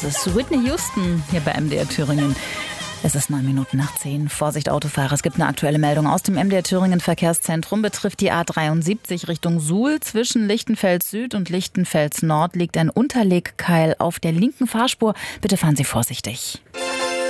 ist Whitney Houston hier bei MDR Thüringen. Es ist 9 Minuten nach 10. Vorsicht Autofahrer, es gibt eine aktuelle Meldung aus dem MDR Thüringen Verkehrszentrum. Betrifft die A73 Richtung Suhl. Zwischen Lichtenfels Süd und Lichtenfels Nord liegt ein Unterlegkeil auf der linken Fahrspur. Bitte fahren Sie vorsichtig.